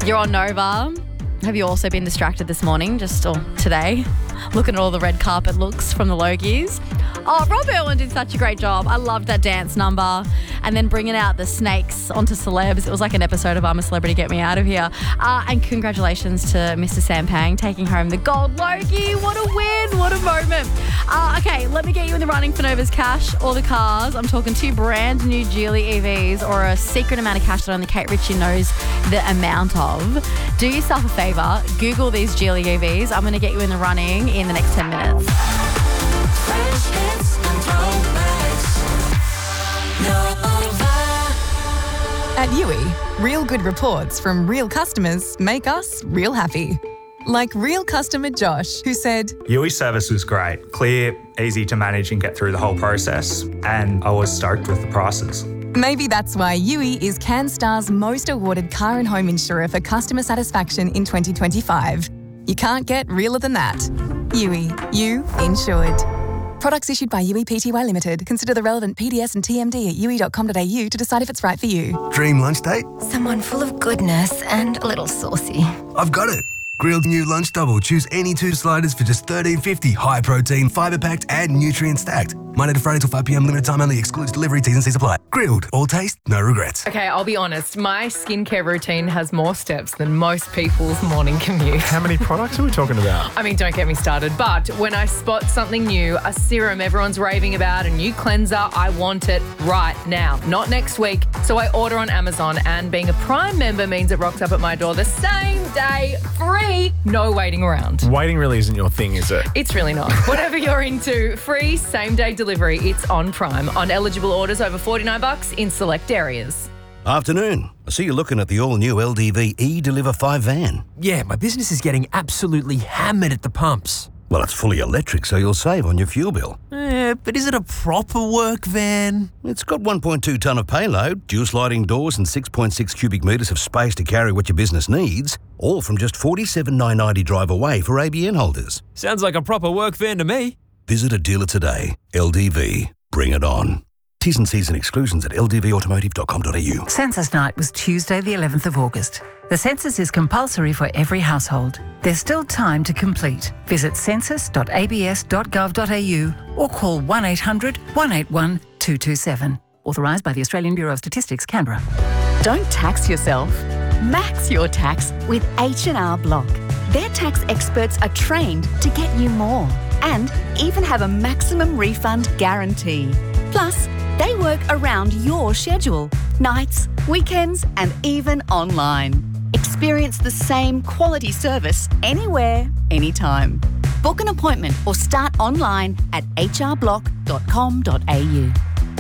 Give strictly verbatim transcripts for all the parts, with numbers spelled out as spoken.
You're on Nova. Have you also been distracted this morning, just or today, looking at all the red carpet looks from the Logies? Oh, Rob Irwin did such a great job. I loved that dance number. And then bringing out the snakes onto celebs. It was like an episode of I'm a Celebrity, Get Me Out of Here. Uh, and congratulations to Mister Sam Pang taking home the gold Logie. What a win. What a moment. Uh, okay, let me get you in the running for Nova's cash or the cars. I'm talking two brand new Geely E Vs or a secret amount of cash that only Kate Ritchie knows the amount of. Do yourself a favour. Google these Geely E Vs. I'm going to get you in the running in the next ten minutes. Fresh hits and throwbacks. Nova. At Yui, real good reports from real customers make us real happy. Like real customer Josh, who said, Yui service was great, clear, easy to manage and get through the whole process, and I was stoked with the prices. Maybe that's why Yui is CanStar's most awarded car and home insurer for customer satisfaction in twenty twenty-five. You can't get realer than that. Yui, you insured. Products issued by Yui Pty Limited. Consider the relevant P D S and T M D at yui dot com dot a u to decide if it's right for you. Dream lunch date? Someone full of goodness and a little saucy. I've got it. Grilled new lunch double. Choose any two sliders for just thirteen fifty. High protein, fibre packed, and nutrient stacked. Monday to Friday till five p.m. Limited time only. Excludes delivery. T's and C's apply. Grilled. All taste, no regrets. Okay, I'll be honest. My skincare routine has more steps than most people's morning commute. How many products are we talking about? I mean, don't get me started. But when I spot something new, a serum everyone's raving about, a new cleanser, I want it right now, not next week. So I order on Amazon, and being a Prime member means it rocks up at my door the same day, free, no waiting around. Waiting really isn't your thing, is it? It's really not. Whatever you're into, free same-day delivery. It's on Prime. On eligible orders over forty-nine bucks in select areas. Afternoon. I see you're looking at the all-new L D V E-Deliver five van. Yeah, my business is getting absolutely hammered at the pumps. Well, it's fully electric, so you'll save on your fuel bill. Eh, but is it a proper work van? It's got one point two tonne of payload, dual sliding doors and six point six cubic metres of space to carry what your business needs, all from just forty-seven thousand nine hundred ninety drive away for A B N holders. Sounds like a proper work van to me. Visit a dealer today. L D V. Bring it on. T's and C's and exclusions at l d v automotive dot com dot a u. Census night was Tuesday the eleventh of August. The census is compulsory for every household. There's still time to complete. Visit census dot a b s dot gov dot a u or call one eight hundred, one eight one, two two seven. Authorised by the Australian Bureau of Statistics, Canberra. Don't tax yourself. Max your tax with H and R Block. Their tax experts are trained to get you more and even have a maximum refund guarantee. Plus, they work around your schedule, nights, weekends, and even online. Experience the same quality service anywhere, anytime. Book an appointment or start online at h r block dot com dot a u.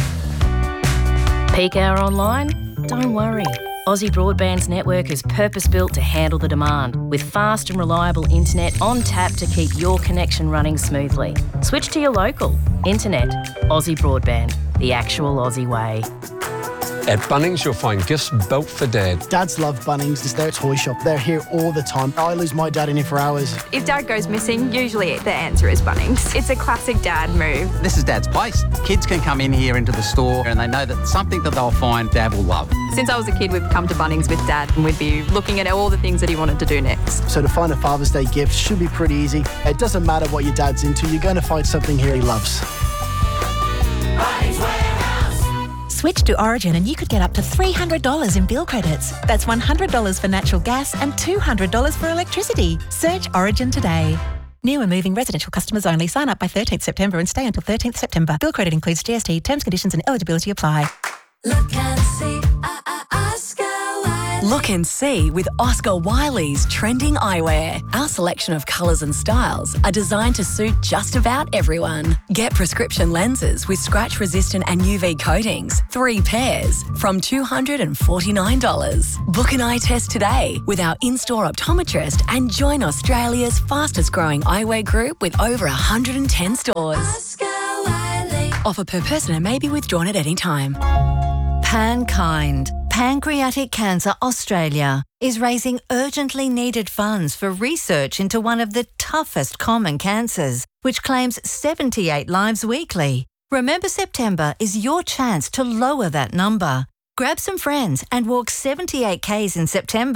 Peak hour online? Don't worry. Aussie Broadband's network is purpose-built to handle the demand, with fast and reliable internet on tap to keep your connection running smoothly. Switch to your local. Internet. Aussie Broadband. The actual Aussie way. At Bunnings, you'll find gifts built for Dad. Dads love Bunnings. It's their toy shop. They're here all the time. I lose my dad in here for hours. If Dad goes missing, usually the answer is Bunnings. It's a classic Dad move. This is Dad's place. Kids can come in here into the store and they know that something that they'll find Dad will love. Since I was a kid, we've come to Bunnings with Dad and we'd be looking at all the things that he wanted to do next. So to find a Father's Day gift should be pretty easy. It doesn't matter what your dad's into, you're going to find something here he loves. Bunnings Warehouse. Switch to Origin and you could get up to three hundred dollars in bill credits. That's one hundred dollars for natural gas and two hundred dollars for electricity. Search Origin today. New and moving residential customers only. Sign up by thirteenth September and stay until thirteenth September. Bill credit includes G S T. Terms, conditions and eligibility apply. Look and see, uh, uh, Oscar Wiley. Look and see with Oscar Wiley's trending eyewear. Our selection of colours and styles are designed to suit just about everyone. Get prescription lenses with scratch-resistant and U V coatings, three pairs, from two hundred forty-nine dollars. Book an eye test today with our in-store optometrist and join Australia's fastest-growing eyewear group with over one hundred ten stores. Oscar Wiley. Offer per person and may be withdrawn at any time. Pankind, Pancreatic Cancer Australia, is raising urgently needed funds for research into one of the toughest common cancers, which claims seventy-eight lives weekly. Remember, September is your chance to lower that number. Grab some friends and walk seventy-eight kays in September.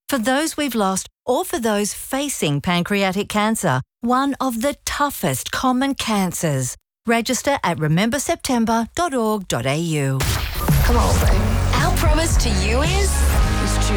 For those we've lost or for those facing pancreatic cancer, one of the toughest common cancers. Register at remember september dot org dot a u. Come on, baby. Our promise to you is